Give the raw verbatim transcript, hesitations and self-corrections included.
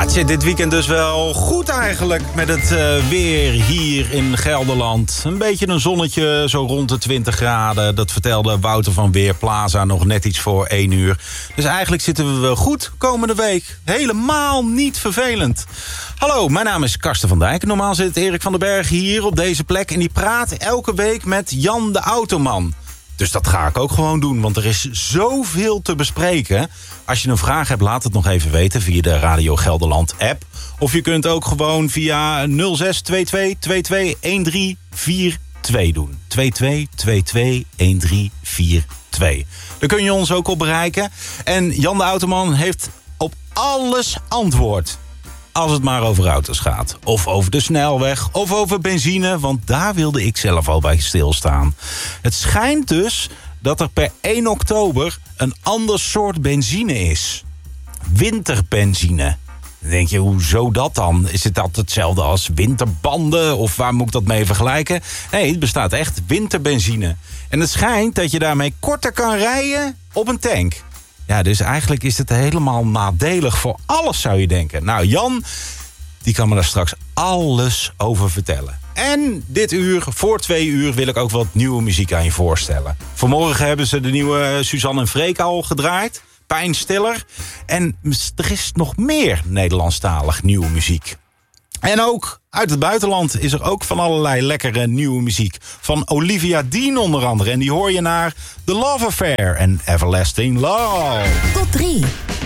het zit dit weekend dus wel goed eigenlijk met het uh, weer hier in Gelderland. Een beetje een zonnetje, zo rond de twintig graden. Dat vertelde Wouter van Weerplaza nog net iets voor één uur. Dus eigenlijk zitten we wel goed komende week. Helemaal niet vervelend. Hallo, mijn naam is Karsten van Dijk. Normaal zit Erik van den Berg hier op deze plek en die praat elke week met Jan de Automan. Dus dat ga ik ook gewoon doen, want er is zoveel te bespreken. Als je een vraag hebt, laat het nog even weten via de Radio Gelderland app. Of je kunt ook gewoon via nul zes twee twee twee twee een drie vier twee doen. twee twee twee twee een drie vier twee. Daar kun je ons ook op bereiken. En Jan de Automan heeft op alles antwoord. Als het maar over auto's gaat. Of over de snelweg. Of over benzine. Want daar wilde ik zelf al bij stilstaan. Het schijnt dus dat er per één oktober een ander soort benzine is. Winterbenzine. Dan denk je, hoezo dat dan? Is het dat hetzelfde als winterbanden? Of waar moet ik dat mee vergelijken? Nee, het bestaat echt winterbenzine. En het schijnt dat je daarmee korter kan rijden op een tank. Ja, dus eigenlijk is het helemaal nadelig voor alles, zou je denken. Nou, Jan, die kan me daar straks alles over vertellen. En dit uur, voor twee uur, wil ik ook wat nieuwe muziek aan je voorstellen. Vanmorgen hebben ze de nieuwe Suzanne en Freek al gedraaid. Pijnstiller. En er is nog meer Nederlandstalig nieuwe muziek. En ook uit het buitenland is er ook van allerlei lekkere nieuwe muziek. Van Olivia Dean onder andere. En die hoor je naar The Love Affair en Everlasting Love. Top drie.